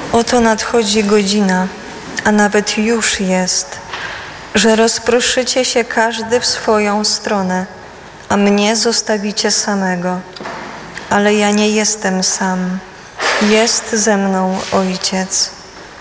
Oto nadchodzi godzina, a nawet już jest, że rozproszycie się każdy w swoją stronę, a mnie zostawicie samego. Ale ja nie jestem sam, jest ze mną Ojciec.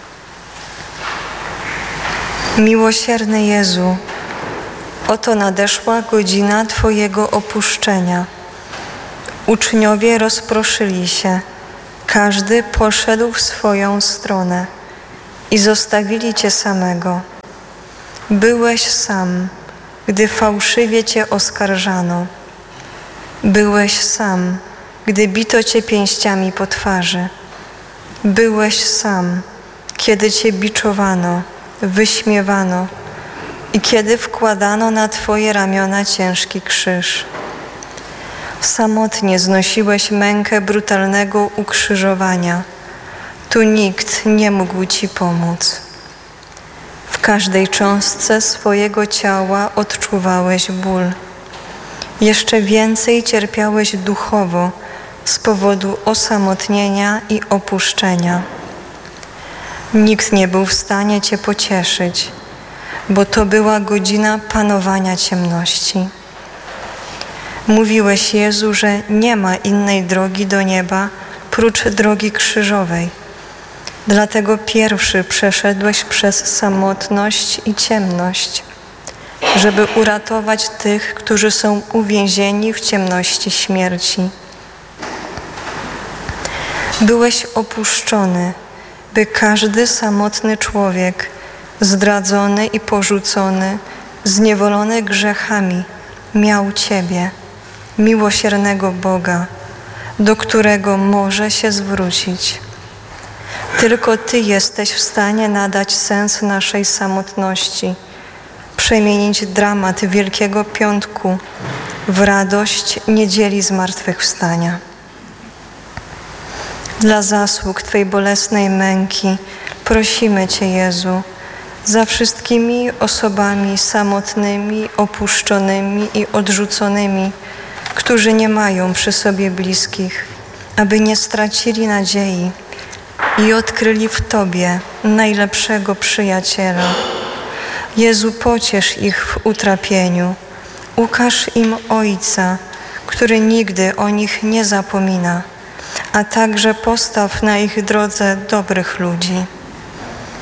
Miłosierny Jezu, oto nadeszła godzina Twojego opuszczenia. Uczniowie rozproszyli się, każdy poszedł w swoją stronę i zostawili Cię samego. Byłeś sam, gdy fałszywie Cię oskarżano. Byłeś sam, gdy bito Cię pięściami po twarzy. Byłeś sam, kiedy Cię biczowano, wyśmiewano i kiedy wkładano na Twoje ramiona ciężki krzyż. Samotnie znosiłeś mękę brutalnego ukrzyżowania. Tu nikt nie mógł Ci pomóc. W każdej cząstce swojego ciała odczuwałeś ból. Jeszcze więcej cierpiałeś duchowo z powodu osamotnienia i opuszczenia. Nikt nie był w stanie Cię pocieszyć, bo to była godzina panowania ciemności. Mówiłeś, Jezu, że nie ma innej drogi do nieba prócz drogi krzyżowej. Dlatego pierwszy przeszedłeś przez samotność i ciemność, żeby uratować tych, którzy są uwięzieni w ciemności śmierci. Byłeś opuszczony, by każdy samotny człowiek, zdradzony i porzucony, zniewolony grzechami, miał Ciebie, miłosiernego Boga, do którego może się zwrócić. Tylko Ty jesteś w stanie nadać sens naszej samotności, przemienić dramat Wielkiego Piątku w radość niedzieli zmartwychwstania. Dla zasług Twej bolesnej męki prosimy Cię, Jezu, za wszystkimi osobami samotnymi, opuszczonymi i odrzuconymi, którzy nie mają przy sobie bliskich, aby nie stracili nadziei i odkryli w Tobie najlepszego przyjaciela. Jezu, pociesz ich w utrapieniu. Ukaż im Ojca, który nigdy o nich nie zapomina, a także postaw na ich drodze dobrych ludzi.